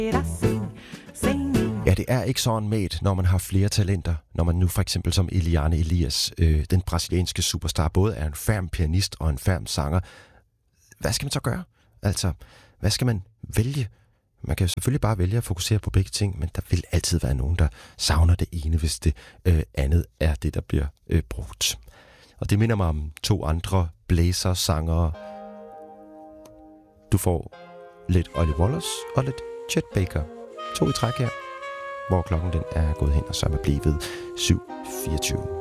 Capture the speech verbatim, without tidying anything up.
Ja, det er ikke sådan med, når man har flere talenter. Når man nu for eksempel som Eliane Elias, øh, den brasilianske superstar, både er en færm pianist og en færm sanger. Hvad skal man så gøre? Altså, hvad skal man vælge? Man kan selvfølgelig bare vælge at fokusere på begge ting, men der vil altid være nogen, der savner det ene, hvis det øh, andet er det, der bliver øh, brugt. Og det minder mig om to andre blæser-sangere. Du får lidt Ollie Wallace og lidt Chet Baker. To i træk her, hvor klokken den er gået hen og så er blevet syv fireogtyve.